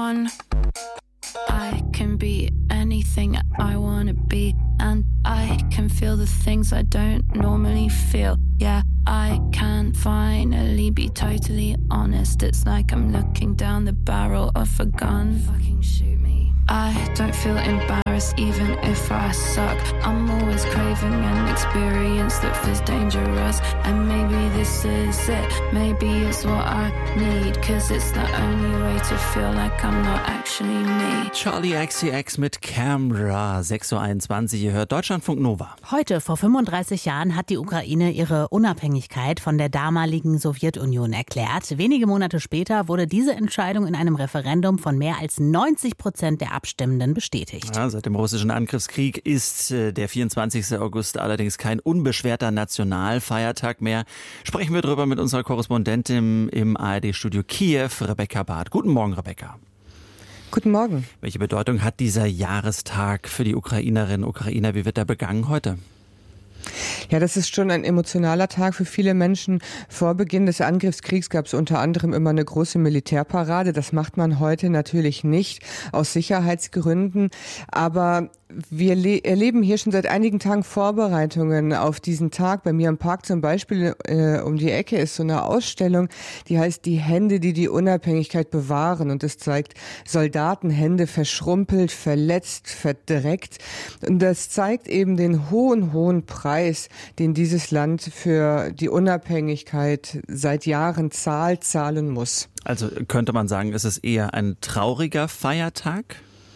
one. I can be anything I wanna be, and I can feel the things I don't normally feel. Yeah, I can finally be totally honest. It's like I'm looking down the barrel of a gun. Fucking shoot me. I don't feel embarrassed even if I suck. I'm always craving an experience that feels dangerous. And maybe this is it, maybe it's what I need, cause it's the only way to feel like I'm not actually me. Charlie XCX mit Camera, 6.21 Uhr, ihr hört Deutschlandfunk Nova. Heute, vor 35 Jahren, hat die Ukraine ihre Unabhängigkeit von der damaligen Sowjetunion erklärt. Wenige Monate später wurde diese Entscheidung in einem Referendum von mehr als 90% der Abstimmenden bestätigt. Ja, seit dem russischen Angriffskrieg ist der 24. August allerdings kein unbeschwerter Nationalfeiertag mehr. Sprechen wir darüber mit unserer Korrespondentin im ARD-Studio Kiew, Rebecca Barth. Guten Morgen, Rebecca. Guten Morgen. Welche Bedeutung hat dieser Jahrestag für die Ukrainerinnen und Ukrainer? Wie wird er begangen heute? Ja, das ist schon ein emotionaler Tag für viele Menschen. Vor Beginn des Angriffskriegs gab es unter anderem immer eine große Militärparade. Das macht man heute natürlich nicht, aus Sicherheitsgründen. Aber wir erleben hier schon seit einigen Tagen Vorbereitungen auf diesen Tag. Bei mir im Park zum Beispiel um die Ecke ist so eine Ausstellung, die heißt Die Hände, die die Unabhängigkeit bewahren. Und es zeigt Soldatenhände verschrumpelt, verletzt, verdreckt. Und das zeigt eben den hohen Preis, den dieses Land für die Unabhängigkeit seit Jahren zahlen muss. Also könnte man sagen, ist es eher ein trauriger Feiertag?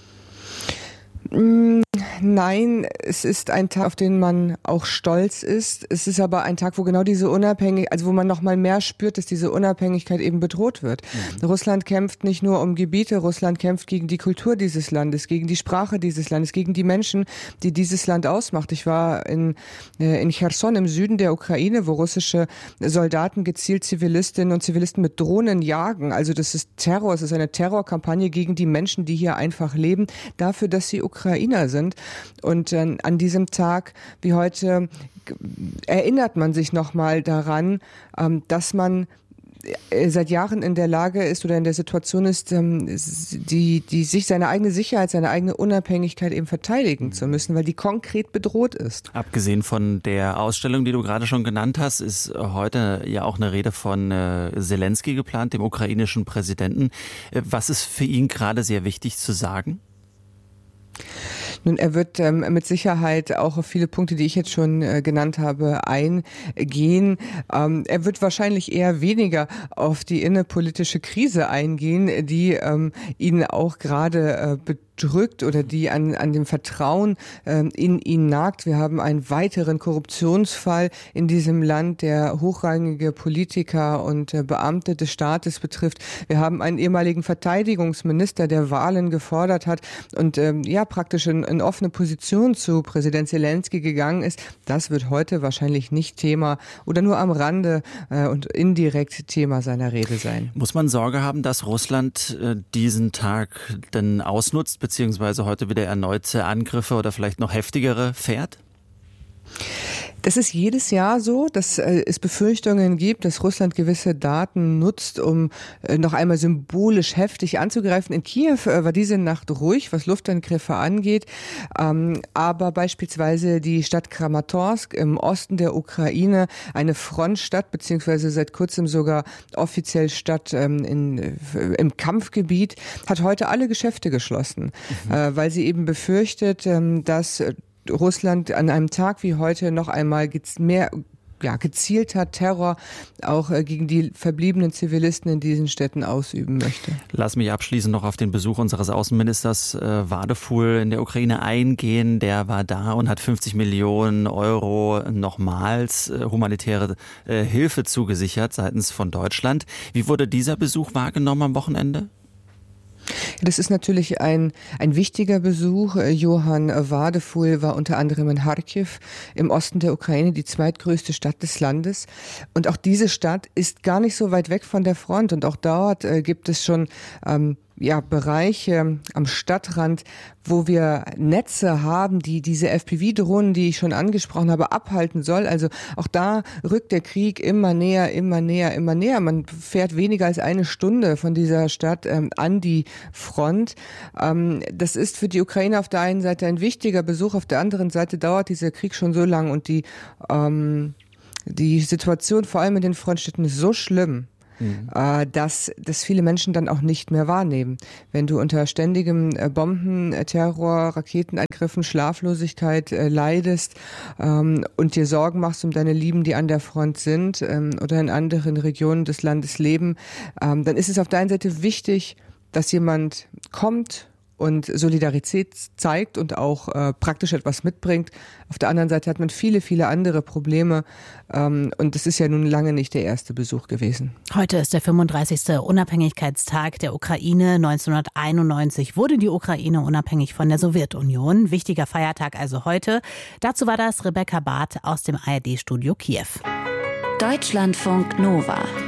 Nein, es ist ein Tag, auf den man auch stolz ist. Es ist aber ein Tag, wo genau diese wo man noch mal mehr spürt, dass diese Unabhängigkeit eben bedroht wird. Russland kämpft nicht nur um Gebiete, Russland kämpft gegen die Kultur dieses Landes, gegen die Sprache dieses Landes, gegen die Menschen, die dieses Land ausmacht. Ich war in Cherson im Süden der Ukraine, wo russische Soldaten gezielt Zivilistinnen und Zivilisten mit Drohnen jagen. Also das ist Terror, es ist eine Terrorkampagne gegen die Menschen, die hier einfach leben, dafür, dass sie Ukrainer sind. Und an diesem Tag wie heute erinnert man sich nochmal daran, dass man seit Jahren in der Lage ist oder in der Situation ist, die sich seine eigene Sicherheit, seine eigene Unabhängigkeit eben verteidigen zu müssen, weil die konkret bedroht ist. Abgesehen von der Ausstellung, die du gerade schon genannt hast, ist heute ja auch eine Rede von Zelensky geplant, dem ukrainischen Präsidenten. Was ist für ihn gerade sehr wichtig zu sagen? Nun, er wird mit Sicherheit auch auf viele Punkte, die ich jetzt schon genannt habe, eingehen. Er wird wahrscheinlich eher weniger auf die innerpolitische Krise eingehen, die ihn auch gerade bedrückt oder die an dem Vertrauen in ihn nagt. Wir haben einen weiteren Korruptionsfall in diesem Land, der hochrangige Politiker und Beamte des Staates betrifft. Wir haben einen ehemaligen Verteidigungsminister, der Wahlen gefordert hat und praktisch in offene Position zu Präsident Zelensky gegangen ist. Das wird heute wahrscheinlich nicht Thema oder nur am Rande und indirekt Thema seiner Rede sein. Muss man Sorge haben, dass Russland diesen Tag denn ausnutzt, beziehungsweise heute wieder erneute Angriffe oder vielleicht noch heftigere fährt? Das ist jedes Jahr so, dass es Befürchtungen gibt, dass Russland gewisse Daten nutzt, um noch einmal symbolisch heftig anzugreifen. In Kiew war diese Nacht ruhig, was Luftangriffe angeht, aber beispielsweise die Stadt Kramatorsk im Osten der Ukraine, eine Frontstadt, beziehungsweise seit kurzem sogar offiziell Stadt im Kampfgebiet, hat heute alle Geschäfte geschlossen, weil sie eben befürchtet, dass Russland an einem Tag wie heute noch einmal gezielter Terror auch gegen die verbliebenen Zivilisten in diesen Städten ausüben möchte. Lass mich abschließend noch auf den Besuch unseres Außenministers Vadeful in der Ukraine eingehen. Der war da und hat 50 Millionen Euro nochmals humanitäre Hilfe zugesichert seitens von Deutschland. Wie wurde dieser Besuch wahrgenommen am Wochenende? Das ist natürlich ein wichtiger Besuch. Johann Vadeful war unter anderem in Charkiw im Osten der Ukraine, die zweitgrößte Stadt des Landes. Und auch diese Stadt ist gar nicht so weit weg von der Front. Und auch dort gibt es schon Bereiche am Stadtrand, wo wir Netze haben, die diese FPV-Drohnen, die ich schon angesprochen habe, abhalten soll. Also auch da rückt der Krieg immer näher, immer näher, immer näher. Man fährt weniger als eine Stunde von dieser Stadt an die Front. Das ist für die Ukraine auf der einen Seite ein wichtiger Besuch, auf der anderen Seite dauert dieser Krieg schon so lang und die Situation vor allem in den Frontstädten ist so schlimm, dass viele Menschen dann auch nicht mehr wahrnehmen. Wenn du unter ständigem Bombenterror, Raketenangriffen, Schlaflosigkeit leidest und dir Sorgen machst um deine Lieben, die an der Front sind oder in anderen Regionen des Landes leben, dann ist es auf der einen Seite wichtig, dass jemand kommt und Solidarität zeigt und auch praktisch etwas mitbringt. Auf der anderen Seite hat man viele, viele andere Probleme und es ist ja nun lange nicht der erste Besuch gewesen. Heute ist der 35. Unabhängigkeitstag der Ukraine. 1991 wurde die Ukraine unabhängig von der Sowjetunion. Wichtiger Feiertag also heute. Dazu war das Rebecca Barth aus dem ARD-Studio Kiew. Deutschlandfunk Nova.